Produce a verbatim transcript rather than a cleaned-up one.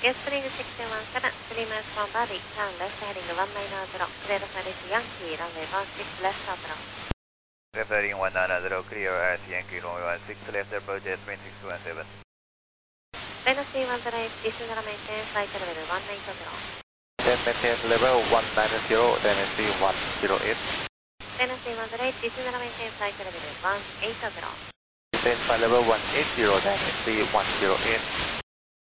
Gaspring six two one seven, three miles from Bali, turn left heading one nine zero, clear service Yankee, runway one six left approach. Left heading one nine zero, clear at Yankee, runway one six left approach, Gaspring six two one seven. Dynasty one zero eight, descend and maintain flight level one nine zero. Then maintain level one nine zero, Dynasty one zero eight. Dynasty one zero eight, descend and maintain flight level one eight zero. Maintain flight level one eight zero, Dynasty one zero eight.